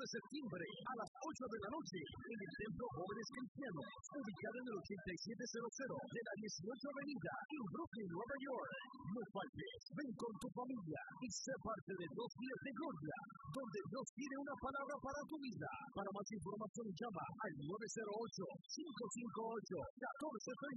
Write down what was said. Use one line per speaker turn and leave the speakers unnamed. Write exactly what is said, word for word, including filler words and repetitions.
septiembre a las ocho de la noche en el Templo Jóvenes Cristianos, ubicado en el ochenta y siete cero cero de la dieciocho Avenida en Brooklyn, Nueva York. No faltes, ven con tu familia y sé parte de dos días de gloria, donde Dios tiene una palabra para tu vida. Para más información llama al nueve cero ocho, cinco cinco ocho, uno cuatro tres